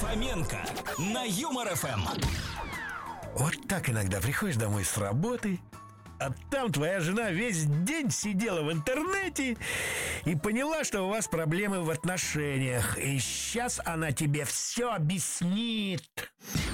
Фоменко на Юмор ФМ. Вот так иногда приходишь домой с работы, а там твоя жена весь день сидела в интернете и поняла, что у вас проблемы в отношениях. И сейчас она тебе все объяснит.